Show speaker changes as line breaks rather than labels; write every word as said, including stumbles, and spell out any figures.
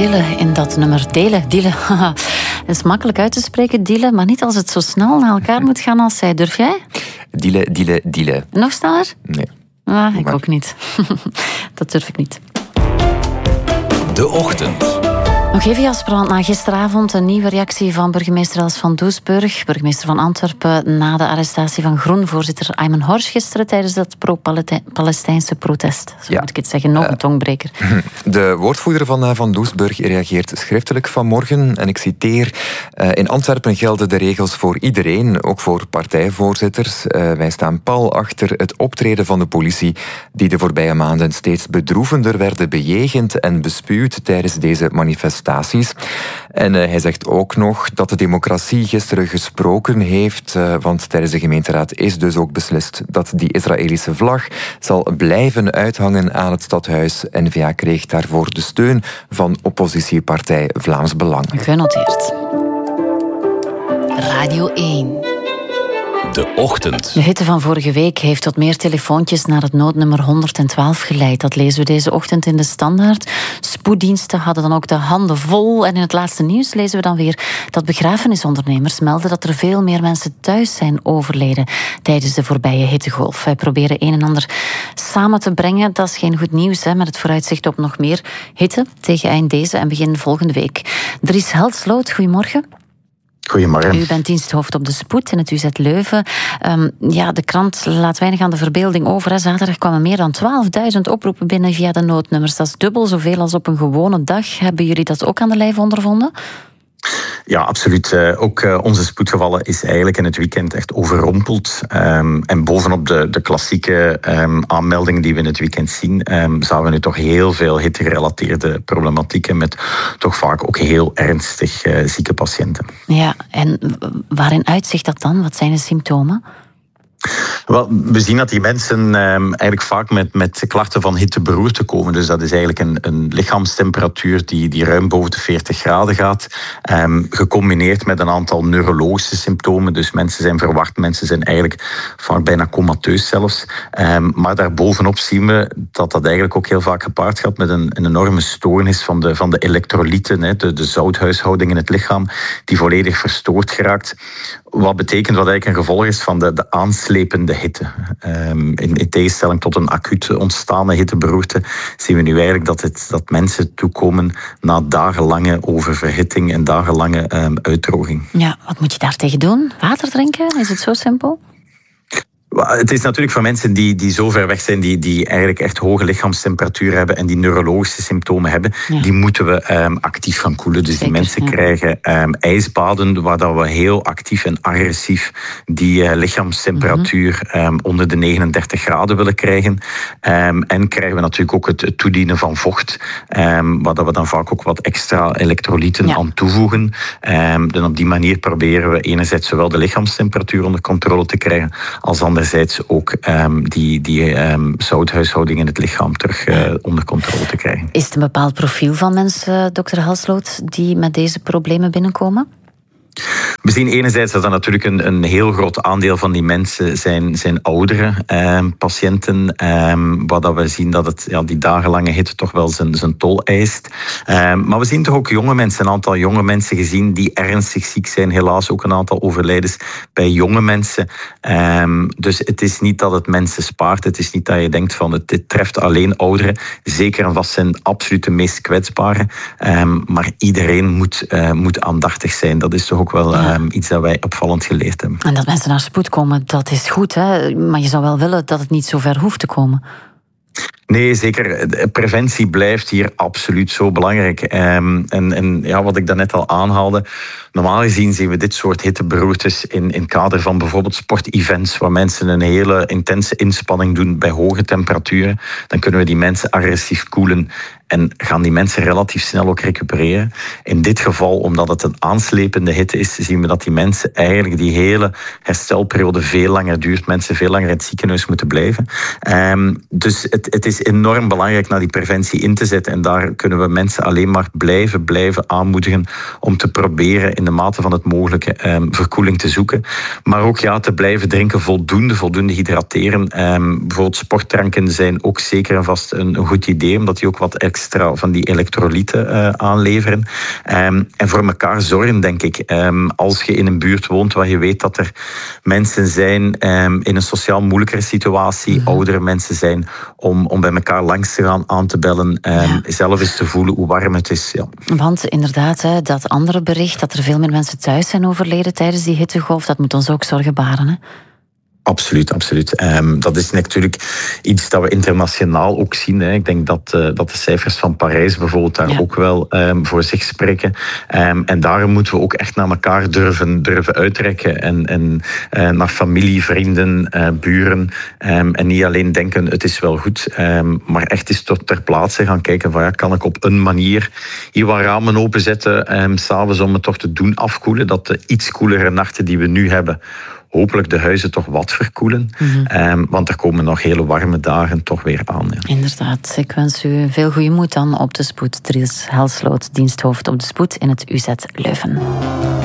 delen in dat nummer. Delen, delen. Het is makkelijk uit te spreken, delen, maar niet als het zo snel naar elkaar moet gaan als zij. Durf jij?
Delen, delen, delen.
Nog sneller?
Nee.
Ah, ik maar. ook niet. Dat durf ik niet.
De Ochtend.
Nog even, Jasper, want na gisteravond een nieuwe reactie van burgemeester Els van Doesburg, burgemeester van Antwerpen, na de arrestatie van Groen-voorzitter Ayman Horsch gisteren tijdens dat pro-Palestijnse protest. Zo ja. moet ik het zeggen, nog een tongbreker.
De woordvoerder van Van Doesburg reageert schriftelijk vanmorgen en ik citeer: uh, in Antwerpen gelden de regels voor iedereen, ook voor partijvoorzitters. Uh, wij staan pal achter het optreden van de politie, die de voorbije maanden steeds bedroevender werden bejegend en bespuwd tijdens deze manifestatie. En uh, hij zegt ook nog dat de democratie gisteren gesproken heeft, uh, want tijdens de gemeenteraad is dus ook beslist dat die Israëlische vlag zal blijven uithangen aan het stadhuis. N V A kreeg daarvoor de steun van oppositiepartij Vlaams Belang.
Genoteerd. Radio één.
De Ochtend.
De hitte van vorige week heeft tot meer telefoontjes naar het noodnummer honderdtwaalf geleid. Dat lezen we deze ochtend in de Standaard. Spoeddiensten hadden dan ook de handen vol. En in het laatste nieuws lezen we dan weer dat begrafenisondernemers melden dat er veel meer mensen thuis zijn overleden tijdens de voorbije hittegolf. Wij proberen een en ander samen te brengen. Dat is geen goed nieuws, hè, met het vooruitzicht op nog meer hitte tegen eind deze en begin volgende week. Dries Heldsloot, goedemorgen.
Goedemorgen.
U bent diensthoofd op de spoed in het U Z Leuven. Um, ja, de krant laat weinig aan de verbeelding over. Hè. Zaterdag kwamen meer dan twaalfduizend oproepen binnen via de noodnummers. Dat is dubbel zoveel als op een gewone dag. Hebben jullie dat ook aan de lijf ondervonden?
Ja, absoluut. Uh, ook uh, onze spoedgevallen is eigenlijk in het weekend echt overrompeld. Um, en bovenop de, de klassieke um, aanmeldingen die we in het weekend zien, um, zagen we nu toch heel veel hittegerelateerde problematieken met toch vaak ook heel ernstig uh, zieke patiënten.
Ja, en waarin uitzicht dat dan? Wat zijn de symptomen?
Wel, we zien dat die mensen um, eigenlijk vaak met, met klachten van hitteberoerte komen. Dus dat is eigenlijk een, een lichaamstemperatuur die, die ruim boven de veertig graden gaat. Um, gecombineerd met een aantal neurologische symptomen. Dus mensen zijn verward, mensen zijn eigenlijk vaak bijna comateus zelfs. Um, maar daarbovenop zien we dat dat eigenlijk ook heel vaak gepaard gaat met een, een enorme stoornis van de, van de elektrolyten, hè, de, de zouthuishouding in het lichaam, die volledig verstoord geraakt. Wat betekent wat eigenlijk een gevolg is van de, de aanslepende hitte. Um, in, in tegenstelling tot een acuut ontstane hitteberoerte zien we nu eigenlijk dat, het, dat mensen toekomen na dagenlange oververhitting en dagenlange um, uitdroging.
Ja, wat moet je daartegen doen? Water drinken? Is het zo simpel?
Het is natuurlijk voor mensen die, die zo ver weg zijn, die, die eigenlijk echt hoge lichaamstemperatuur hebben en die neurologische symptomen hebben, ja. die moeten we um, actief gaan koelen. Dus Zeker, die mensen ja. krijgen um, ijsbaden waar dat we heel actief en agressief die uh, lichaamstemperatuur mm-hmm. um, onder de negenendertig graden willen krijgen. Um, en krijgen we natuurlijk ook het, het toedienen van vocht, um, waar dat we dan vaak ook wat extra elektrolyten ja. aan toevoegen. Um, en op die manier proberen we enerzijds zowel de lichaamstemperatuur onder controle te krijgen, als anderzijds ook um, die, die um, zouthuishouding in het lichaam terug uh, onder controle te krijgen.
Is het een bepaald profiel van mensen, dokter Heldsloot, die met deze problemen binnenkomen?
We zien enerzijds dat er natuurlijk een, een heel groot aandeel van die mensen zijn, zijn oudere eh, patiënten, eh, waar dat we zien dat het, ja, die dagenlange hitte toch wel zijn, zijn tol eist. Eh, maar we zien toch ook jonge mensen, een aantal jonge mensen gezien die ernstig ziek zijn. Helaas ook een aantal overlijdens bij jonge mensen. Eh, dus het is niet dat het mensen spaart. Het is niet dat je denkt van het, dit treft alleen ouderen. Zeker en vast zijn absoluut de meest kwetsbare. Eh, maar iedereen moet, uh, moet aandachtig zijn. Dat is toch ook wel ja. um, iets dat wij opvallend geleerd hebben.
En dat mensen naar spoed komen, dat is goed, hè? Maar je zou wel willen dat het niet zo ver hoeft te komen.
Nee, zeker. Preventie blijft hier absoluut zo belangrijk. Um, en, en ja, wat ik daarnet al aanhaalde, normaal gezien zien we dit soort hitteberoertes in, in het kader van bijvoorbeeld sportevents, waar mensen een hele intense inspanning doen bij hoge temperaturen. Dan kunnen we die mensen agressief koelen en gaan die mensen relatief snel ook recupereren. In dit geval, omdat het een aanslepende hitte is, zien we dat die mensen eigenlijk die hele herstelperiode veel langer duurt. Mensen veel langer in het ziekenhuis moeten blijven. Um, dus het, het is is enorm belangrijk naar die preventie in te zetten. En daar kunnen we mensen alleen maar blijven, blijven aanmoedigen om te proberen in de mate van het mogelijke um, verkoeling te zoeken. Maar ook ja, te blijven drinken, voldoende, voldoende hydrateren. Um, bijvoorbeeld sportdranken zijn ook zeker en vast een, een goed idee, omdat die ook wat extra van die elektrolyten uh, aanleveren. Um, en voor elkaar zorgen, denk ik. Um, als je in een buurt woont waar je weet dat er mensen zijn um, in een sociaal moeilijkere situatie, mm-hmm. oudere mensen zijn, om, om bij elkaar langs te gaan, aan te bellen, um, ja. zelf eens te voelen hoe warm het is. Ja.
Want inderdaad, hè, dat andere bericht, dat er veel meer mensen thuis zijn overleden tijdens die hittegolf, dat moet ons ook zorgen baren, hè?
Absoluut, absoluut. Um, dat is natuurlijk iets dat we internationaal ook zien. Hè. Ik denk dat, uh, dat de cijfers van Parijs bijvoorbeeld daar ja. ook wel um, voor zich spreken. Um, en daarom moeten we ook echt naar elkaar durven, durven uitrekken. En, en uh, naar familie, vrienden, uh, buren. Um, en niet alleen denken, het is wel goed. Um, maar echt eens tot ter plaatse gaan kijken van ja, kan ik op een manier hier wat ramen openzetten, um, 's avonds om het toch te doen afkoelen. Dat de iets koelere nachten die we nu hebben, hopelijk de huizen toch wat verkoelen. Mm-hmm. Um, want er komen nog hele warme dagen toch weer aan. Ja.
Inderdaad. Ik wens u veel goede moed dan op de spoed. Dries Helsloot, diensthoofd op de spoed in het U Z Leuven.